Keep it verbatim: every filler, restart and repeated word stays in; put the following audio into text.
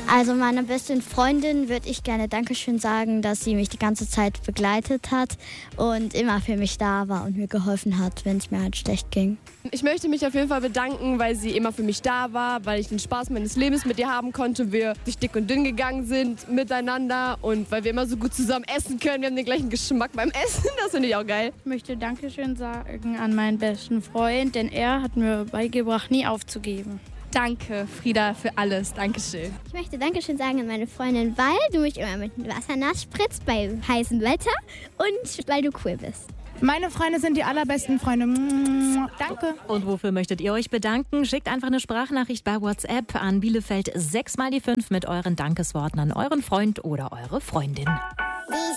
Also meiner besten Freundin würde ich gerne Dankeschön sagen, dass sie mich die ganze Zeit begleitet hat und immer für mich da war und mir geholfen hat, wenn es mir halt schlecht ging. Ich möchte mich auf jeden Fall bedanken, weil sie immer für mich da war, weil ich den Spaß meines Lebens mit ihr haben konnte, wir durch dick und dünn gegangen sind miteinander und weil wir immer so gut zusammen essen können. Wir haben den gleichen Geschmack beim Essen, das finde ich auch geil. Ich möchte Dankeschön sagen an meinen besten Freund, denn er hat mir beigebracht, nie aufzugeben. Danke, Frieda, für alles. Dankeschön. Ich möchte Dankeschön sagen an meine Freundin, weil du mich immer mit dem Wasser nass spritzt bei heißem Wetter und weil du cool bist. Meine Freunde sind die allerbesten Freunde. Danke. Und wofür möchtet ihr euch bedanken? Schickt einfach eine Sprachnachricht bei WhatsApp an Bielefeld sechs mal die fünf mit euren Dankesworten an euren Freund oder eure Freundin.